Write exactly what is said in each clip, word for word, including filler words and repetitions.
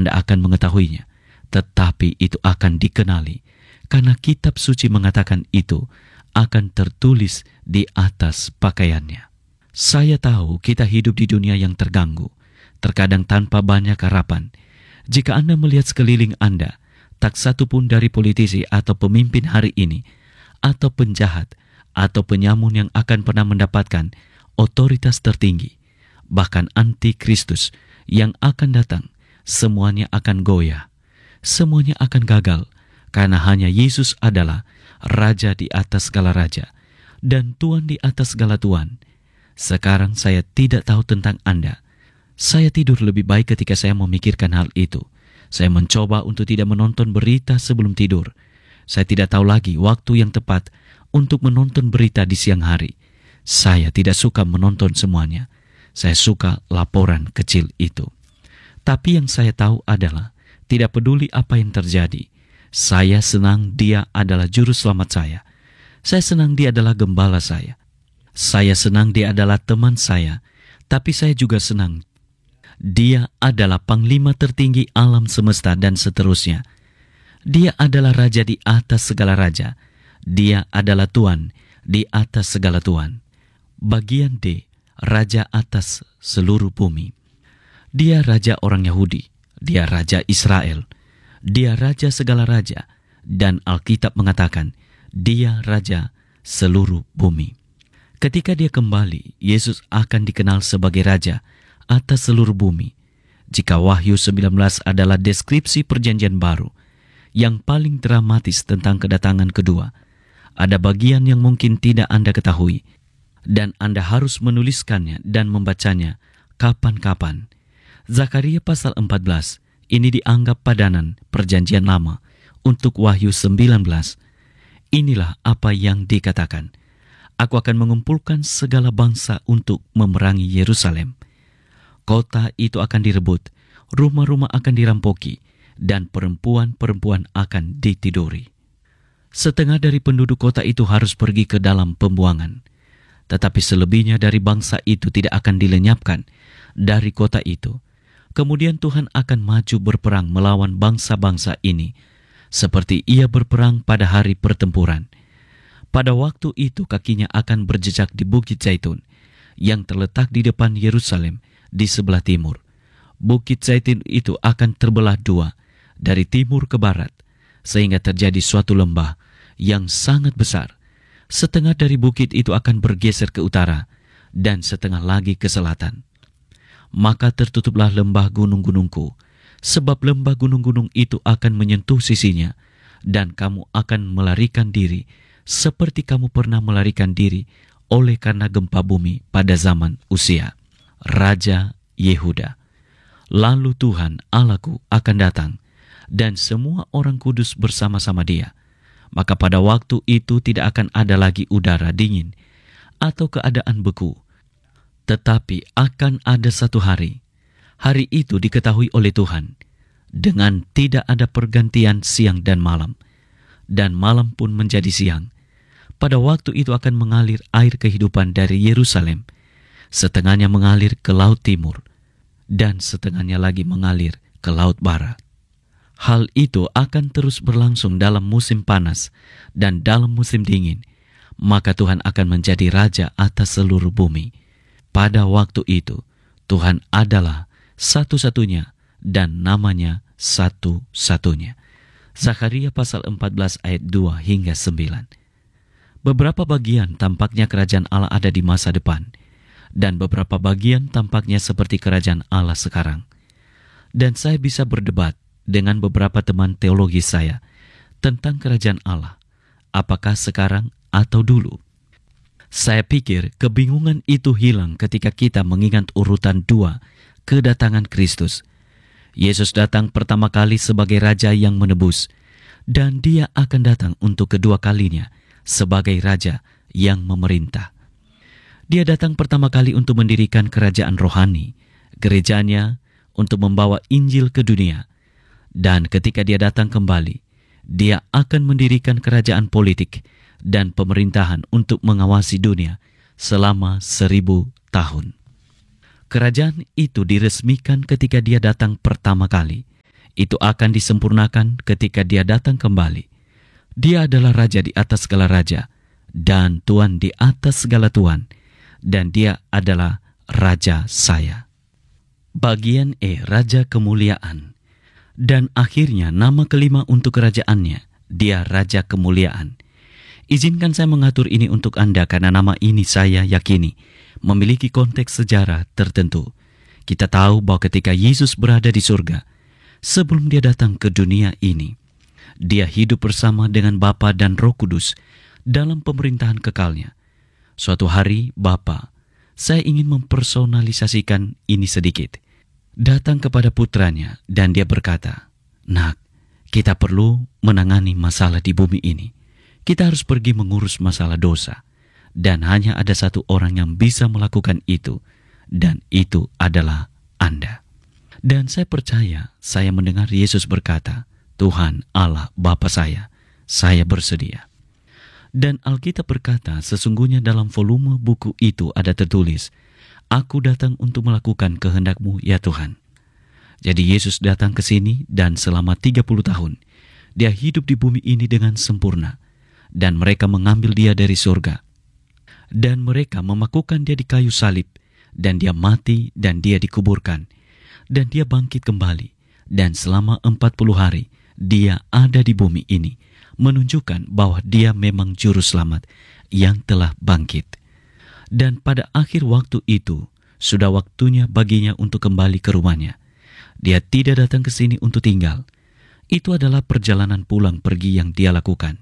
Anda akan mengetahuinya, tetapi itu akan dikenali, karena kitab suci mengatakan itu akan tertulis di atas pakaiannya. Saya tahu kita hidup di dunia yang terganggu, terkadang tanpa banyak harapan. Jika Anda melihat sekeliling Anda, tak satu pun dari politisi atau pemimpin hari ini, atau penjahat, atau penyamun yang akan pernah mendapatkan otoritas tertinggi, bahkan anti-Kristus yang akan datang, semuanya akan goyah, semuanya akan gagal, karena hanya Yesus adalah Raja di atas segala raja, dan Tuhan di atas segala tuan. Sekarang saya tidak tahu tentang Anda. Saya tidur lebih baik ketika saya memikirkan hal itu. Saya mencoba untuk tidak menonton berita sebelum tidur. Saya tidak tahu lagi waktu yang tepat untuk menonton berita di siang hari. Saya tidak suka menonton semuanya. Saya suka laporan kecil itu. Tapi yang saya tahu adalah, tidak peduli apa yang terjadi, saya senang Dia adalah juru selamat saya. Saya senang Dia adalah gembala saya. Saya senang Dia adalah teman saya, tapi saya juga senang Dia adalah panglima tertinggi alam semesta dan seterusnya. Dia adalah Raja di atas segala raja. Dia adalah Tuan di atas segala tuan. Bagian D, Raja atas seluruh bumi. Dia Raja orang Yahudi, Dia Raja Israel, Dia Raja segala raja, dan Alkitab mengatakan Dia Raja seluruh bumi. Ketika Dia kembali, Yesus akan dikenal sebagai Raja atas seluruh bumi. Jika Wahyu sembilan belas adalah deskripsi perjanjian baru yang paling dramatis tentang kedatangan kedua, ada bagian yang mungkin tidak Anda ketahui, dan Anda harus menuliskannya dan membacanya kapan-kapan. Zakaria pasal empat belas, ini dianggap padanan perjanjian lama untuk Wahyu sembilan belas. Inilah apa yang dikatakan. Aku akan mengumpulkan segala bangsa untuk memerangi Yerusalem. Kota itu akan direbut, rumah-rumah akan dirampoki, dan perempuan-perempuan akan ditiduri. Setengah dari penduduk kota itu harus pergi ke dalam pembuangan, tetapi selebihnya dari bangsa itu tidak akan dilenyapkan dari kota itu. Kemudian Tuhan akan maju berperang melawan bangsa-bangsa ini, seperti Ia berperang pada hari pertempuran. Pada waktu itu kakinya akan berjejak di Bukit Zaitun, yang terletak di depan Yerusalem di sebelah timur. Bukit Zaitun itu akan terbelah dua, dari timur ke barat, sehingga terjadi suatu lembah yang sangat besar. Setengah dari bukit itu akan bergeser ke utara, dan setengah lagi ke selatan. Maka tertutuplah lembah gunung-gunungku, sebab lembah gunung-gunung itu akan menyentuh sisinya, dan kamu akan melarikan diri, seperti kamu pernah melarikan diri oleh karena gempa bumi pada zaman Usia, Raja Yehuda. Lalu Tuhan Allahku akan datang, dan semua orang kudus bersama-sama Dia. Maka pada waktu itu tidak akan ada lagi udara dingin atau keadaan beku. Tetapi akan ada satu hari, hari itu diketahui oleh Tuhan, dengan tidak ada pergantian siang dan malam, dan malam pun menjadi siang. Pada waktu itu akan mengalir air kehidupan dari Yerusalem, setengahnya mengalir ke laut timur, dan setengahnya lagi mengalir ke laut barat. Hal itu akan terus berlangsung dalam musim panas dan dalam musim dingin, maka Tuhan akan menjadi Raja atas seluruh bumi. Pada waktu itu, Tuhan adalah satu-satunya dan namanya satu-satunya. Zakaria pasal empat belas ayat dua hingga sembilan. Beberapa bagian tampaknya kerajaan Allah ada di masa depan, dan beberapa bagian tampaknya seperti kerajaan Allah sekarang. Dan saya bisa berdebat dengan beberapa teman teologi saya tentang kerajaan Allah, apakah sekarang atau dulu. Saya pikir kebingungan itu hilang ketika kita mengingat urutan dua kedatangan Kristus. Yesus datang pertama kali sebagai Raja yang menebus, dan Dia akan datang untuk kedua kalinya sebagai Raja yang memerintah. Dia datang pertama kali untuk mendirikan kerajaan rohani, gerejanya untuk membawa Injil ke dunia. Dan ketika Dia datang kembali, Dia akan mendirikan kerajaan politik dan pemerintahan untuk mengawasi dunia selama seribu tahun. Kerajaan itu diresmikan ketika Dia datang pertama kali, itu akan disempurnakan ketika Dia datang kembali. Dia adalah Raja di atas segala raja dan Tuan di atas segala tuan, dan Dia adalah Raja saya. Bagian E, Raja Kemuliaan. Dan akhirnya nama kelima untuk kerajaannya, Dia Raja Kemuliaan. Izinkan saya mengatur ini untuk Anda karena nama ini saya yakini memiliki konteks sejarah tertentu. Kita tahu bahwa ketika Yesus berada di surga, sebelum Dia datang ke dunia ini, Dia hidup bersama dengan Bapa dan Roh Kudus dalam pemerintahan kekalnya. Suatu hari Bapa, saya ingin mempersonalisasikan ini sedikit, datang kepada putranya dan Dia berkata, "Nak, kita perlu menangani masalah di bumi ini. Kita harus pergi mengurus masalah dosa. Dan hanya ada satu orang yang bisa melakukan itu, dan itu adalah Anda." Dan saya percaya, saya mendengar Yesus berkata, "Tuhan Allah Bapa saya, saya bersedia." Dan Alkitab berkata, sesungguhnya dalam volume buku itu ada tertulis, "Aku datang untuk melakukan kehendak-Mu ya Tuhan." Jadi Yesus datang ke sini dan selama tiga puluh tahun, Dia hidup di bumi ini dengan sempurna. Dan mereka mengambil Dia dari surga. Dan mereka memakukan Dia di kayu salib. Dan Dia mati dan Dia dikuburkan. Dan Dia bangkit kembali. Dan selama empat puluh hari, Dia ada di bumi ini, menunjukkan bahwa Dia memang juru selamat yang telah bangkit. Dan pada akhir waktu itu, sudah waktunya baginya untuk kembali ke rumahnya. Dia tidak datang ke sini untuk tinggal. Itu adalah perjalanan pulang pergi yang Dia lakukan.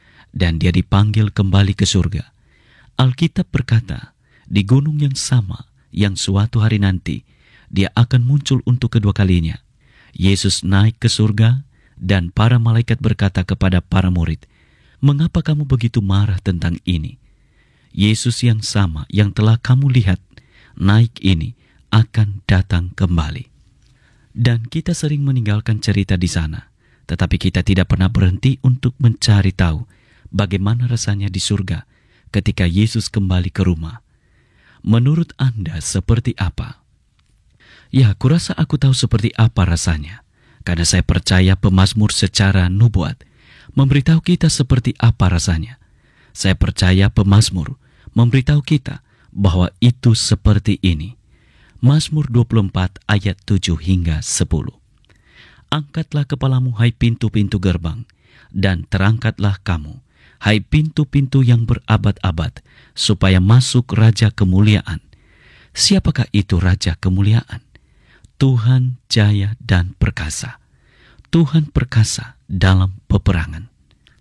Dan Dia dipanggil kembali ke surga. Alkitab berkata, di gunung yang sama, yang suatu hari nanti, Dia akan muncul untuk kedua kalinya. Yesus naik ke surga, dan para malaikat berkata kepada para murid, "Mengapa kamu begitu marah tentang ini? Yesus yang sama yang telah kamu lihat naik ini akan datang kembali." Dan kita sering meninggalkan cerita di sana, tetapi kita tidak pernah berhenti untuk mencari tahu bagaimana rasanya di surga ketika Yesus kembali ke rumah. Menurut Anda seperti apa? Ya, kurasa aku tahu seperti apa rasanya, karena saya percaya pemazmur secara nubuat memberitahu kita seperti apa rasanya. Saya percaya pemazmur memberitahu kita bahwa itu seperti ini. Mazmur dua puluh empat ayat tujuh hingga sepuluh. "Angkatlah kepalamu hai pintu-pintu gerbang, dan terangkatlah kamu, hai pintu-pintu yang berabad-abad, supaya masuk Raja Kemuliaan. Siapakah itu Raja Kemuliaan? Tuhan jaya dan perkasa. Tuhan perkasa dalam peperangan."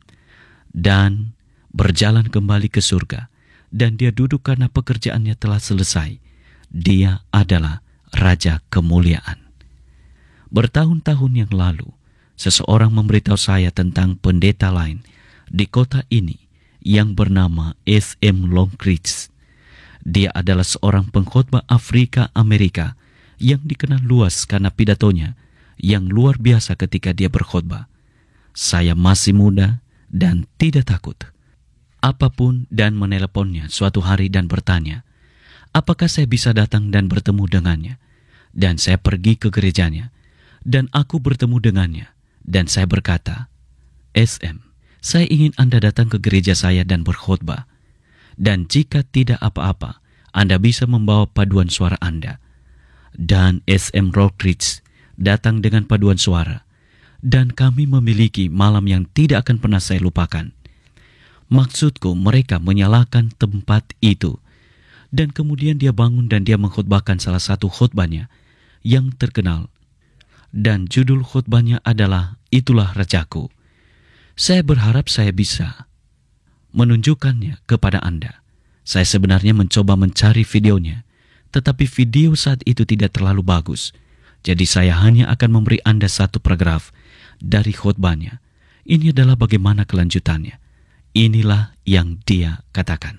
Dan berjalan kembali ke surga, dan Dia duduk karena pekerjaannya telah selesai. Dia adalah Raja Kemuliaan. Bertahun-tahun yang lalu, seseorang memberitahu saya tentang pendeta lain di kota ini yang bernama S M Longridge. Dia adalah seorang pengkhotbah Afrika Amerika yang dikenal luas karena pidatonya yang luar biasa ketika dia berkhotbah. Saya masih muda dan tidak takut apapun, dan meneleponnya suatu hari dan bertanya, apakah saya bisa datang dan bertemu dengannya. Dan saya pergi ke gerejanya, dan aku bertemu dengannya, dan saya berkata, "S M, saya ingin Anda datang ke gereja saya dan berkhotbah. Dan jika tidak apa-apa, Anda bisa membawa paduan suara Anda." Dan S M Longridge datang dengan paduan suara, dan kami memiliki malam yang tidak akan pernah saya lupakan. Maksudku, mereka menyalakan tempat itu. Dan kemudian dia bangun dan dia mengkhotbahkan salah satu khotbahnya yang terkenal. Dan judul khotbahnya adalah, "Itulah Rajaku." Saya berharap saya bisa menunjukkannya kepada Anda. Saya sebenarnya mencoba mencari videonya, tetapi video saat itu tidak terlalu bagus. Jadi saya hanya akan memberi Anda satu paragraf dari khotbahnya. Ini adalah bagaimana kelanjutannya. Inilah yang dia katakan.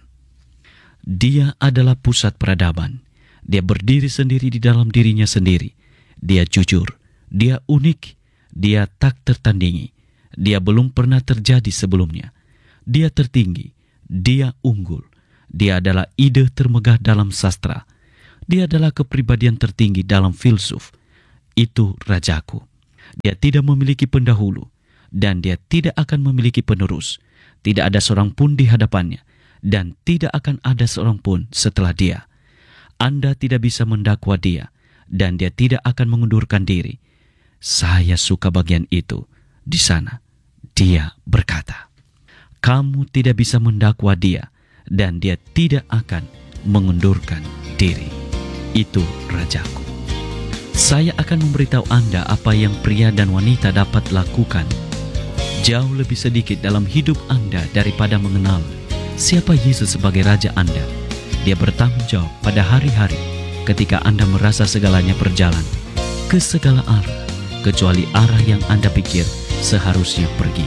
Dia adalah pusat peradaban. Dia berdiri sendiri di dalam dirinya sendiri. Dia jujur. Dia unik. Dia tak tertandingi. Dia belum pernah terjadi sebelumnya. Dia tertinggi. Dia unggul. Dia adalah ide termegah dalam sastra. Dia adalah kepribadian tertinggi dalam filsuf. Itu Rajaku. Dia tidak memiliki pendahulu, dan dia tidak akan memiliki penerus. Tidak ada seorang pun di hadapannya, dan tidak akan ada seorang pun setelah dia. Anda tidak bisa mendakwa dia, dan dia tidak akan mengundurkan diri. Saya suka bagian itu. Di sana, dia berkata, kamu tidak bisa mendakwa dia, dan dia tidak akan mengundurkan diri. Itu Rajaku. Saya akan memberitahu Anda apa yang pria dan wanita dapat lakukan. Jauh lebih sedikit dalam hidup Anda daripada mengenal siapa Yesus sebagai Raja Anda. Dia bertanggung jawab pada hari-hari ketika Anda merasa segalanya berjalan ke segala arah, kecuali arah yang Anda pikir seharusnya pergi.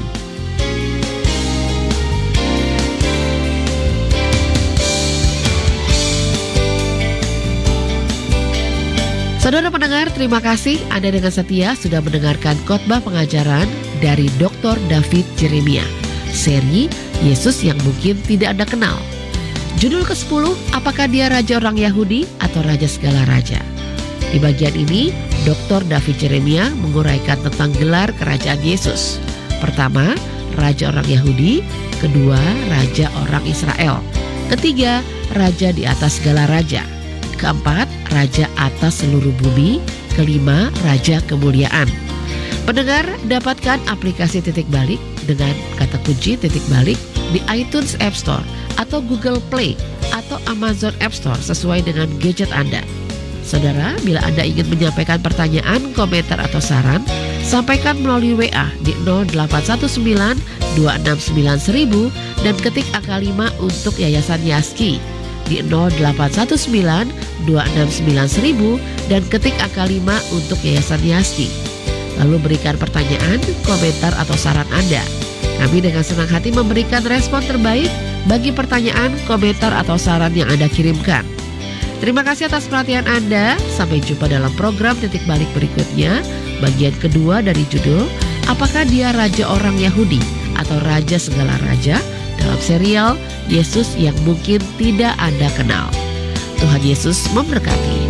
Saudara pendengar, terima kasih Anda dengan setia sudah mendengarkan khotbah pengajaran dari doktor David Jeremia, seri Yesus yang mungkin tidak Anda kenal. Judul kesepuluh, apakah dia Raja orang Yahudi atau Raja segala Raja? Di bagian ini, doktor David Jeremia menguraikan tentang gelar kerajaan Yesus. Pertama, Raja orang Yahudi. Kedua, Raja orang Israel. Ketiga, Raja di atas segala raja. Keempat, Raja atas seluruh bumi. Kelima, Raja kemuliaan. Pendengar, dapatkan aplikasi Titik Balik dengan kata kunci Titik Balik di iTunes App Store atau Google Play atau Amazon App Store sesuai dengan gadget Anda. Saudara, bila Anda ingin menyampaikan pertanyaan, komentar atau saran, sampaikan melalui W A di nol delapan satu sembilan dua enam sembilan seribu dan ketik angka lima untuk Yayasan Yaski di nol delapan satu sembilan dua enam sembilan seribu dan ketik angka lima untuk Yayasan Yaski. Lalu berikan pertanyaan, komentar atau saran Anda. Kami dengan senang hati memberikan respon terbaik bagi pertanyaan, komentar atau saran yang Anda kirimkan. Terima kasih atas perhatian Anda. Sampai jumpa dalam program Titik Balik berikutnya. Bagian kedua dari judul, apakah dia Raja orang Yahudi atau Raja segala Raja? Dalam serial Yesus yang mungkin tidak Anda kenal. Tuhan Yesus memberkati.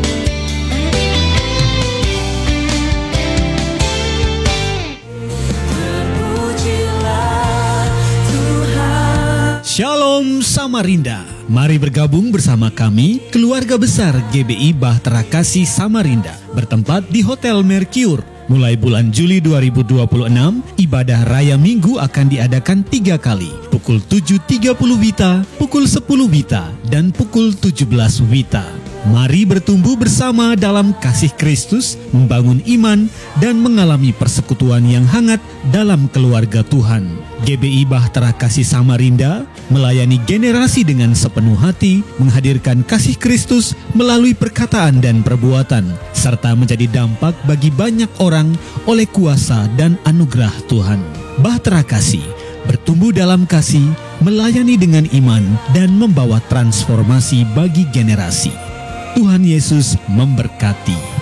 Shalom Samarinda. Mari bergabung bersama kami, keluarga besar G B I Bahtera Kasih Samarinda, bertempat di Hotel Mercure. Mulai bulan Juli dua ribu dua puluh enam, ibadah raya minggu akan diadakan tiga kali, pukul tujuh tiga puluh Wita, pukul sepuluh Wita, dan pukul tujuh belas Wita. Mari bertumbuh bersama dalam kasih Kristus, membangun iman, dan mengalami persekutuan yang hangat dalam keluarga Tuhan. G B I Bahtera Kasih Samarinda melayani generasi dengan sepenuh hati, menghadirkan kasih Kristus melalui perkataan dan perbuatan, serta menjadi dampak bagi banyak orang oleh kuasa dan anugerah Tuhan. Bahtera Kasih bertumbuh dalam kasih, melayani dengan iman, dan membawa transformasi bagi generasi. Tuhan Yesus memberkati.